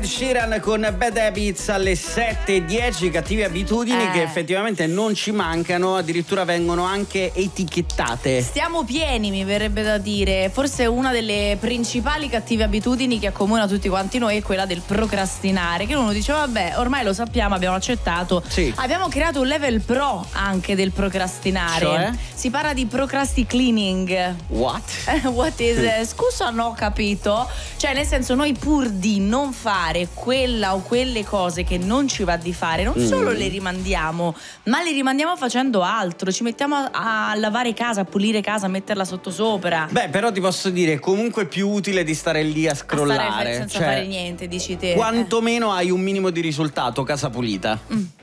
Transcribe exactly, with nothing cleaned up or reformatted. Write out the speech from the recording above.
Sheeran con Bad Habits alle sette e dieci, cattive abitudini Eh. che effettivamente non ci mancano, addirittura vengono anche etichettate. Stiamo pieni, mi verrebbe da dire. Forse una delle principali cattive abitudini che accomuna tutti quanti noi è quella del procrastinare, che uno dice vabbè, ormai lo sappiamo, abbiamo accettato. Sì. Abbiamo creato un level pro anche del procrastinare. Cioè? Si parla di procrasticleaning. What? What is eh, scusa, non ho capito. Cioè, nel senso, noi pur di non fare quella o quelle cose che non ci va di fare, non Mm. solo le rimandiamo, ma le rimandiamo facendo altro. Ci mettiamo a, a lavare casa, a pulire casa, a metterla sottosopra. Beh, però ti posso dire, è comunque più utile di stare lì a A scrollare. stare senza Cioè, fare niente, dici te. quantomeno hai un minimo di risultato, casa pulita. Mm.